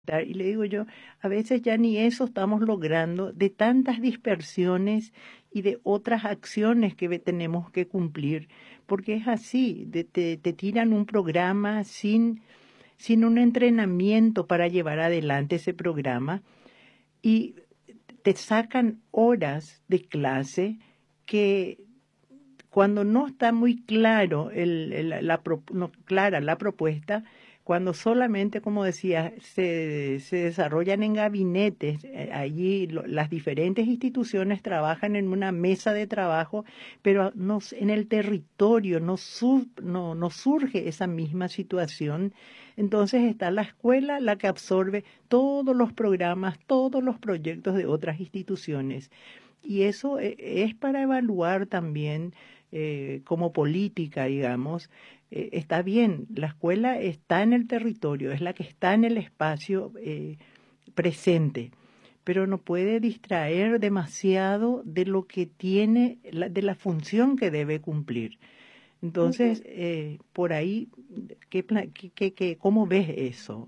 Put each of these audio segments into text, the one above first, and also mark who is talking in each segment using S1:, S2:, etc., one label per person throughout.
S1: Y le digo yo, a veces ya ni eso estamos logrando de tantas dispersiones y de otras acciones que tenemos que cumplir, porque es así, te tiran un programa sin un entrenamiento para llevar adelante ese programa y te sacan horas de clase que cuando no está muy claro no, clara la propuesta, cuando solamente, como decía, se desarrollan en gabinetes, allí las diferentes instituciones trabajan en una mesa de trabajo, pero no, en el territorio no surge esa misma situación. Entonces está la escuela la que absorbe todos los programas, todos los proyectos de otras instituciones. Y eso es para evaluar también como política, digamos. Está bien, la escuela está en el territorio, es la que está en el espacio presente, pero no puede distraer demasiado de lo que tiene, de la función que debe cumplir. Entonces, por ahí, ¿cómo ves eso?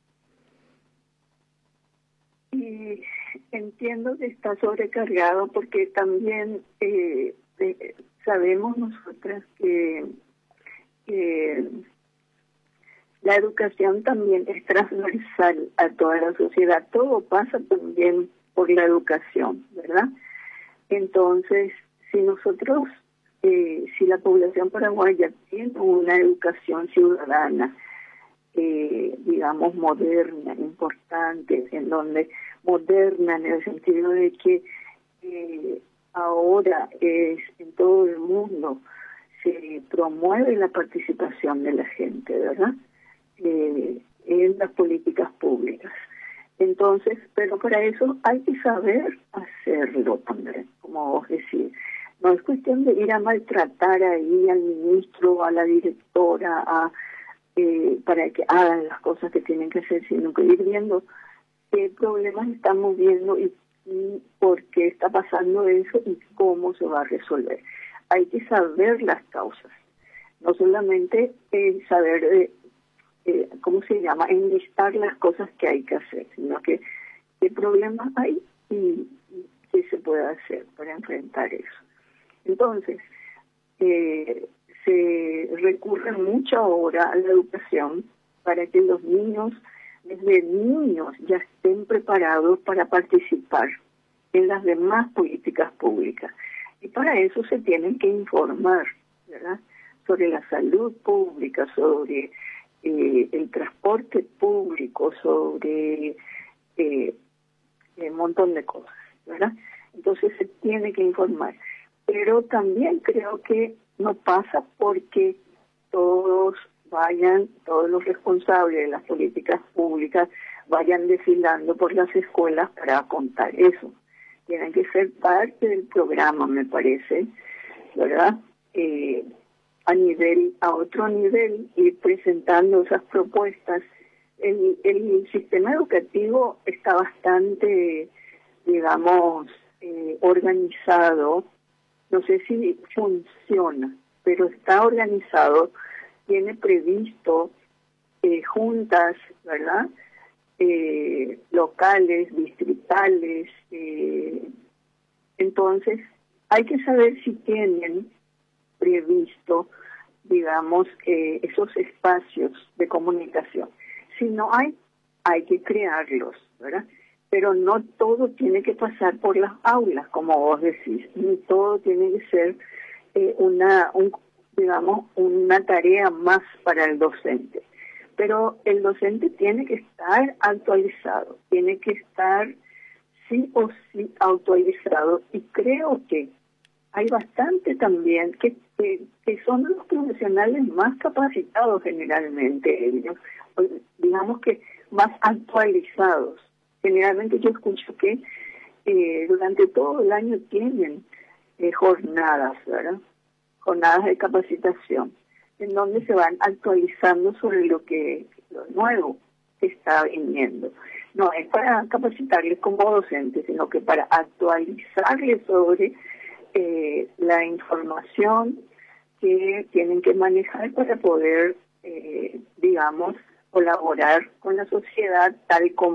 S2: Y entiendo que está sobrecargado porque también sabemos nosotras que la educación también es transversal a toda la sociedad. Todo pasa también por la educación, ¿verdad? Entonces, si nosotros, si la población paraguaya tiene una educación ciudadana, digamos, moderna, importante, en donde moderna en el sentido de que ahora es en todo el mundo se promueve la participación de la gente, ¿verdad? En las políticas públicas. Entonces, pero para eso hay que saber hacerlo también, como vos decís. No es cuestión de ir a maltratar ahí al ministro, a la directora, para que hagan las cosas que tienen que hacer, sino que ir viendo qué problemas estamos viendo y por qué está pasando eso y cómo se va a resolver. Hay que saber las causas, no solamente saber, ¿cómo se llama?, enlistar las cosas que hay que hacer, sino que qué problemas hay y qué se puede hacer para enfrentar eso. Entonces, se recurre mucho ahora a la educación para que los niños, desde niños, ya estén preparados para participar en las demás políticas públicas. Y para eso se tienen que informar, ¿verdad?, sobre la salud pública, sobre el transporte público, sobre un montón de cosas, ¿verdad? Entonces se tiene que informar. Pero también creo que no pasa porque todos los responsables de las políticas públicas vayan desfilando por las escuelas para contar eso. Tienen que ser parte del programa, me parece, ¿verdad? A otro nivel, ir presentando esas propuestas. El sistema educativo está bastante, digamos, organizado. No sé si funciona, pero está organizado, tiene previsto juntas, ¿verdad?, locales, distritales. Entonces, hay que saber si tienen previsto, digamos, esos espacios de comunicación. Si no hay que crearlos, ¿verdad? Pero no todo tiene que pasar por las aulas, como vos decís, ni todo tiene que ser digamos, una tarea más para el docente. Pero el docente tiene que estar actualizado, tiene que estar sí o sí actualizado, y creo que hay bastante también que son los profesionales más capacitados generalmente, ellos, digamos que más actualizados. Generalmente yo escucho que durante todo el año tienen jornadas, ¿verdad?, jornadas de capacitación, en donde se van actualizando sobre lo nuevo que está viniendo. No es para capacitarles como docentes, sino que para actualizarles sobre la información que tienen que manejar para poder, digamos, colaborar con la sociedad tal como